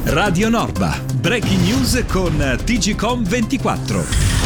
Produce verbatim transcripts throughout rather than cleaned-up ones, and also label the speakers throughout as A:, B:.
A: Radio Norba, breaking news con T G Com ventiquattro.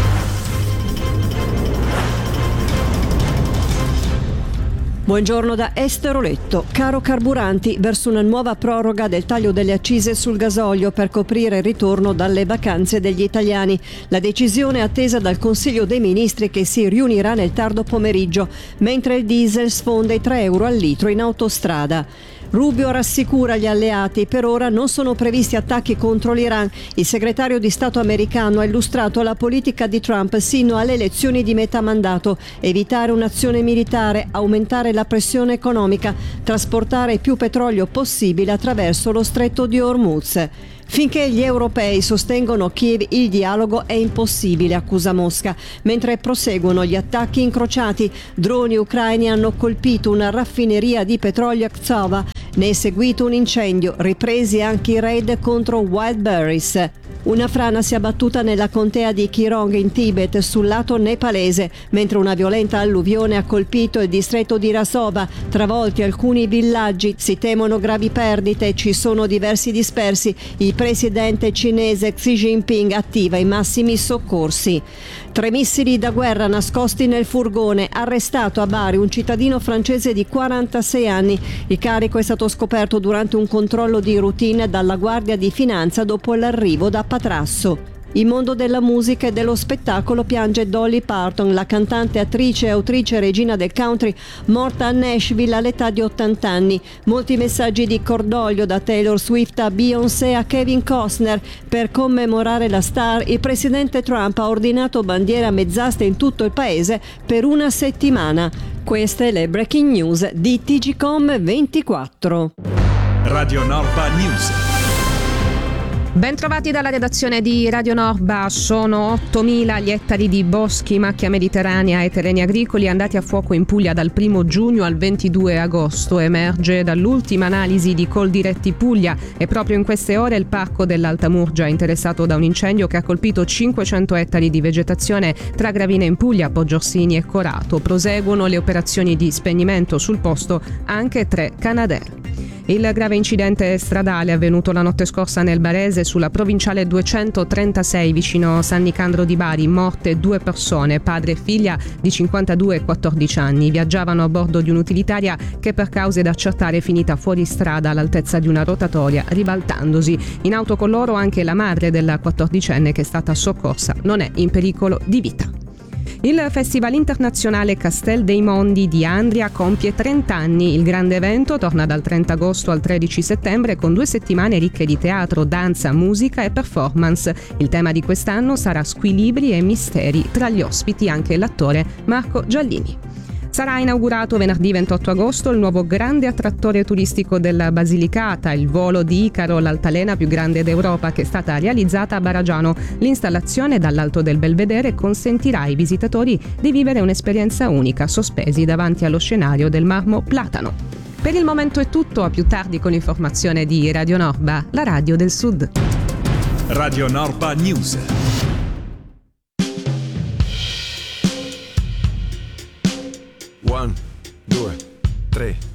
B: Buongiorno da Estero Letto. Caro carburanti, verso una nuova proroga del taglio delle accise sul gasolio per coprire il ritorno dalle vacanze degli italiani. La decisione è attesa dal Consiglio dei Ministri che si riunirà nel tardo pomeriggio, mentre il diesel sfonda i tre euro al litro in autostrada. Rubio rassicura gli alleati, per ora non sono previsti attacchi contro l'Iran. Il segretario di Stato americano ha illustrato la politica di Trump sino alle elezioni di metà mandato: evitare un'azione militare, aumentare la pressione economica, trasportare più petrolio possibile attraverso lo stretto di Hormuz. Finché gli europei sostengono Kiev, il dialogo è impossibile, accusa Mosca. Mentre proseguono gli attacchi incrociati, droni ucraini hanno colpito una raffineria di petrolio a Ktsova. Ne è seguito un incendio, ripresi anche i raid contro Wildberries. Una frana si è abbattuta nella contea di Kirong in Tibet sul lato nepalese, mentre una violenta alluvione ha colpito il distretto di Rasova, travolti alcuni villaggi. Si temono gravi perdite, ci sono diversi dispersi. Il presidente cinese Xi Jinping attiva i massimi soccorsi. Tre missili da guerra nascosti nel furgone, arrestato a Bari un cittadino francese di quarantasei anni. Il carico è stato scoperto durante un controllo di routine dalla Guardia di Finanza dopo l'arrivo da Patrasso. Il mondo della musica e dello spettacolo piange Dolly Parton, la cantante, attrice e autrice regina del country, morta a Nashville all'età di ottanta anni. Molti messaggi di cordoglio da Taylor Swift a Beyoncé a Kevin Costner. Per commemorare la star, il presidente Trump ha ordinato bandiere a mezz'asta in tutto il paese per una settimana. Queste le breaking news di T G Com ventiquattro.
A: Radio Norba News.
C: Ben trovati dalla redazione di Radio Norba. Sono ottomila gli ettari di boschi, macchia mediterranea e terreni agricoli andati a fuoco in Puglia dal primo giugno al ventidue agosto. Emerge dall'ultima analisi di Coldiretti Puglia e proprio in queste ore il parco dell'Alta Murgia è interessato da un incendio che ha colpito cinquecento ettari di vegetazione tra Gravina in Puglia, Poggiorsini e Corato. Proseguono le operazioni di spegnimento sul posto anche tre Canadair. Il grave incidente stradale avvenuto la notte scorsa nel Barese sulla provinciale duecentotrentasei vicino San Nicandro di Bari. Morte due persone, padre e figlia di cinquantadue e quattordici anni. Viaggiavano a bordo di un'utilitaria che per cause da accertare è finita fuori strada all'altezza di una rotatoria ribaltandosi. In auto con loro anche la madre della quattordicenne che è stata soccorsa. Non è in pericolo di vita. Il Festival Internazionale Castel dei Mondi di Andria compie trenta anni. Il grande evento torna dal trenta agosto al tredici settembre con due settimane ricche di teatro, danza, musica e performance. Il tema di quest'anno sarà squilibri e misteri, tra gli ospiti anche l'attore Marco Giallini. Sarà inaugurato venerdì ventotto agosto il nuovo grande attrattore turistico della Basilicata, il volo di Icaro, l'altalena più grande d'Europa, che è stata realizzata a Baragiano. L'installazione dall'alto del Belvedere consentirà ai visitatori di vivere un'esperienza unica, sospesi davanti allo scenario del marmo Platano. Per il momento è tutto, a più tardi con l'informazione di Radio Norba, la radio del Sud.
A: Radio Norba News.
D: One, due, tre.